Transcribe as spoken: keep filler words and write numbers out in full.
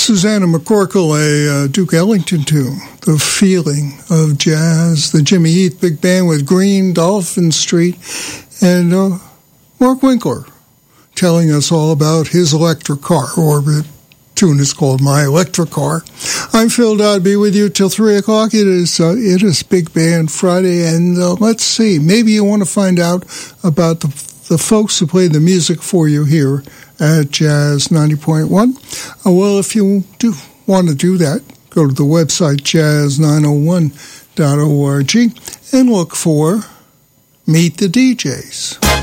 Susanna McCorkle, a uh, Duke Ellington tune, The Feeling of Jazz, the Jimmy Heath Big Band with Green Dolphin Street, and uh, Mark Winkler telling us all about his electric car, or the tune is called My Electric Car. I'm Phil Dodby with you till three o'clock. It is, uh, it is Big Band Friday, and uh, let's see, maybe you want to find out about the, the folks who play the music for you here at Jazz ninety point one. Uh, well, if you do want to do that, go to the website jazz nine oh one dot org and look for Meet the D Js.